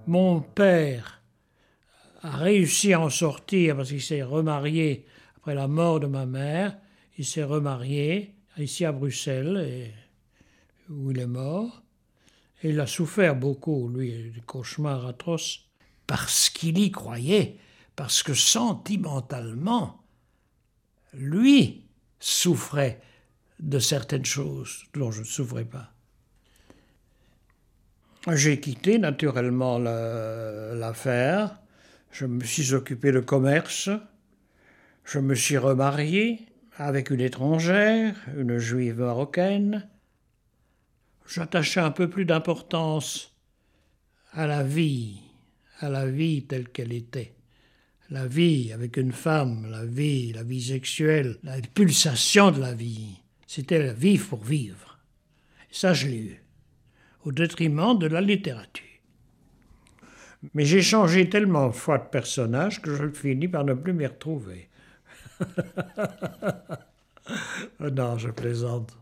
Mon père a réussi à en sortir parce qu'il s'est remarié après la mort de ma mère. Il s'est remarié ici à Bruxelles, où il est mort. Et il a souffert beaucoup, lui, des cauchemars atroces, parce qu'il y croyait, parce que sentimentalement, lui souffrait de certaines choses dont je ne souffrais pas. J'ai quitté naturellement l'affaire, je me suis occupé de commerce, je me suis remarié avec une étrangère, une juive marocaine. J'attachais un peu plus d'importance à la vie telle qu'elle était. La vie avec une femme, la vie sexuelle, la pulsation de la vie. C'était la vivre pour vivre. Et ça, je l'ai eu, au détriment de la littérature. Mais j'ai changé tellement de fois de personnage que je finis par ne plus m'y retrouver. Non, je plaisante.